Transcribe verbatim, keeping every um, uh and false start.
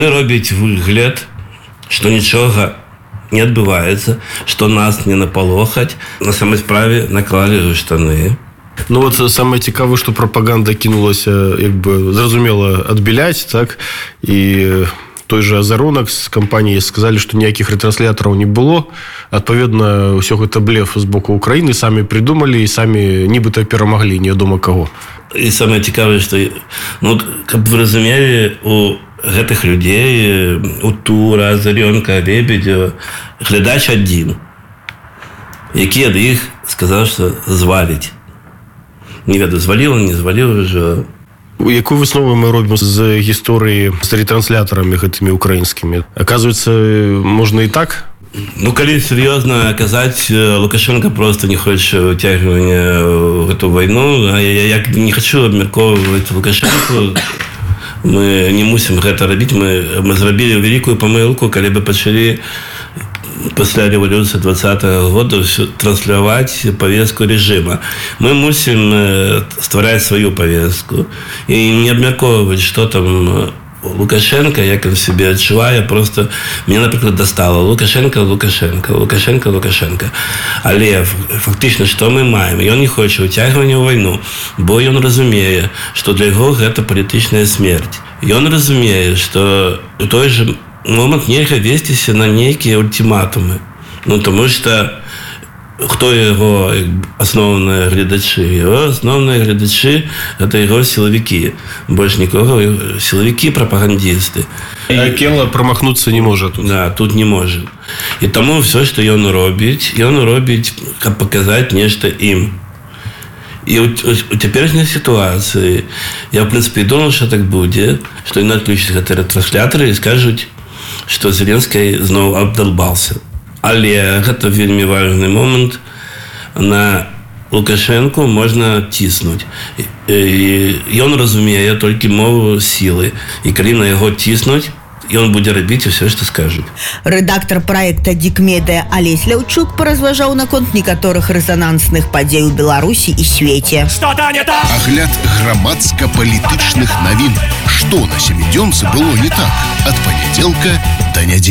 робіць выгляд, што нічога не адбываецца, што нас не напалохаць, на самай справе наклалі штаны. Ну вот самае цікавае, што прапаганда кінулася, як бы, зразумела, адбіляць, так? І той же Азаронак з кампаніі сказалі, што ніякіх ретранслятараў не было. Адпаведна, ўсё гэта блеф з боку Украіны, самі придумалі і самі нібыта перамаглі, невядома каго. І самае цікавае, што, ну, каб вы разумелі, у гэтых людзей, у Тура, Азарёнка, Лебедева, глядач адзін, які ад іх сказаў, што зваліць. Не ведаю, зваліў, не зваліў ўжо. Якую выснову мы робім з гісторыі з рэтрансляторамі гэтымі украінскімі? Оказывается, можна і так? Ну, калі серьезно казаць, Лукашенко просто не хоча ўцягвання ў гэту вайну. Я не хочу абмяркоўваць Лукашенко. Мы не мусім гэта рабіць. Мы, мы зрабілі вялікую памылку, калі бы пачалі пасля революции двадцатого года транслировать повестку режима. Мы мусим ствараць свою повестку и не абмяркоўваць, что там Лукашенко, як он себе адчувае. Просто мне, например, достало Лукашенко, Лукашенко, Лукашенко, Лукашенко. Але фактично, что мы маем? Ён не хоча ўцягвання ў вайну, бо ён разумее, что для яго гэта палітычная смерць. Ён разумее, что у той же момент нельга весціся на нейкія ультиматумы. Ну, тому что хто яго асноўныя гледачы? Яго асноўныя гледачы гэта яго сілавікі. Больш нікога, сілавікі, прапагандісты. А Кела промахнуцца не можа тут. Да, тут не можа. І таму все, што ён робіць, ён робіць, каб паказаць нешта ім. І у, у, у цяперашняй сітуацыі я, в прынцыпе, думаў, што так будзе, што яны адключаць гэтыя ретранслятары і скажуць, што Зеленскі зноў абдалбаўся. Але гэта вельмі важны момент. На Лукашенко можна ціснуць. І ён разумее толькі мову сілы. І калі на яго ціснуць, ён будзе рабіць усё, што скажуць. Рэдактар праекта Дикмедыя Алесь Ляўчук паразважаў наконт некаторых рэзанансных падзей у Беларусі і свеце. Агляд грамадска-палітычных навін. Што на сямідзёнцы было не так? Ад панядзелка да нядзелі.